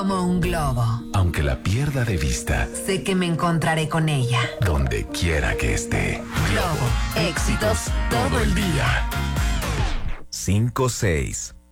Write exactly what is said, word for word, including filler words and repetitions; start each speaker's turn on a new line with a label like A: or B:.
A: como un globo.
B: Aunque la pierda de vista,
A: sé que me encontraré con ella.
B: Donde quiera que esté.
A: Globo, éxitos todo el día.
B: cinco seis